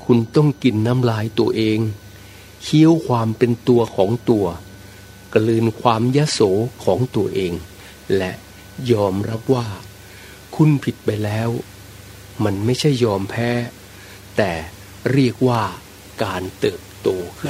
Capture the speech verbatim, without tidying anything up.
คุณต้องกินน้ำลายตัวเองเคี้ยวความเป็นตัวของตัวกลืนความยโสของตัวเองและยอมรับว่าคุณผิดไปแล้วมันไม่ใช่ยอมแพ้แต่เรียกว่าการเติบโตขึ้น